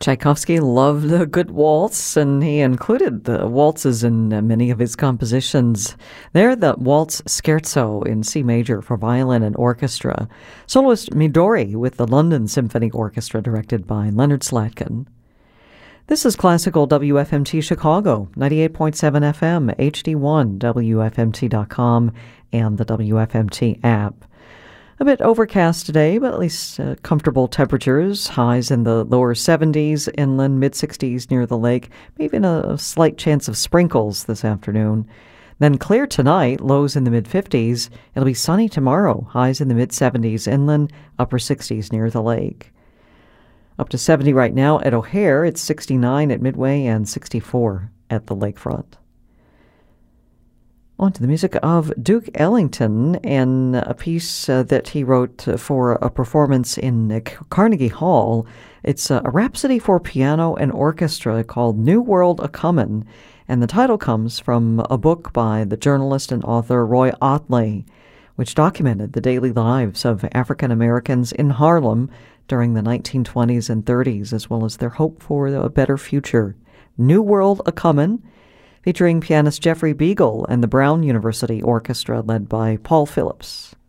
Tchaikovsky loved a good waltz, and he included the waltzes in many of his compositions. There, the Waltz Scherzo in C major for violin and orchestra. Soloist Midori with the London Symphony Orchestra, directed by Leonard Slatkin. This is Classical WFMT Chicago, 98.7 FM, HD1, WFMT.com, and the WFMT app. A bit overcast today, but at least comfortable temperatures. Highs in the lower 70s, inland mid-60s near the lake. Maybe even a slight chance of sprinkles this afternoon. Then clear tonight, lows in the mid-50s. It'll be sunny tomorrow, highs in the mid-70s inland, upper 60s near the lake. Up to 70 right now at O'Hare. It's 69 at Midway and 64 at the lakefront. On to the music of Duke Ellington and a piece that he wrote for a performance in Carnegie Hall. It's a rhapsody for piano and orchestra called New World A-Comin', and the title comes from a book by the journalist and author Roy Ottley, which documented the daily lives of African Americans in Harlem during the 1920s and 30s, as well as their hope for a better future. New World A-Comin', featuring pianist Jeffrey Beagle and the Brown University Orchestra led by Paul Phillips.